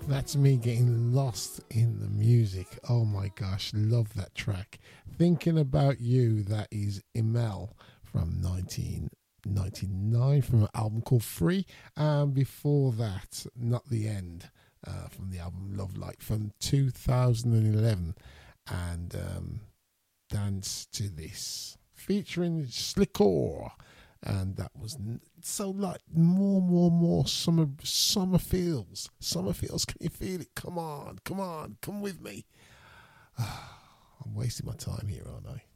That's me getting lost in the music. Oh my gosh, love that track. Thinking About You, that is Imel from 1999 from an album called Free. And before that, Not the End from the album Love Light from 2011. And Dance to This featuring Slickor. And that was so like more summer feels. Can you feel it? Come on, come with me. I'm wasting my time here, aren't I?